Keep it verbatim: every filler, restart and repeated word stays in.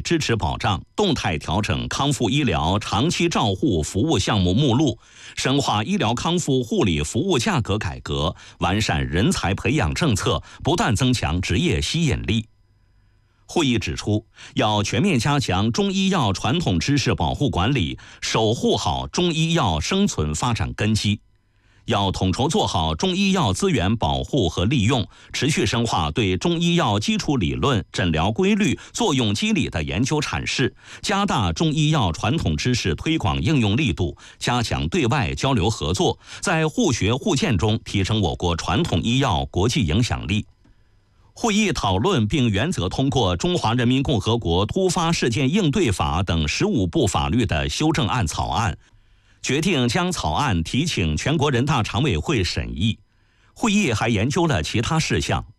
支持保障，动态调整康复医疗长期照护服务项目目录，深化医疗康复护理服务价格改革，完善人才培养政策，不断增强职业吸引力。会议指出，要全面加强中医药传统知识保护管理，守护好中医药生存发展根基。要统筹做好中医药资源保护和利用，持续深化对中医药基础理论、诊疗规律、作用机理的研究阐释，加大中医药传统知识推广应用力度，加强对外交流合作，在互学互鉴中提升我国传统医药国际影响力。会议讨论并原则通过《中华人民共和国突发事件应对法》等十五部法律的修正案草案，决定将草案提请全国人大常委会审议。会议还研究了其他事项，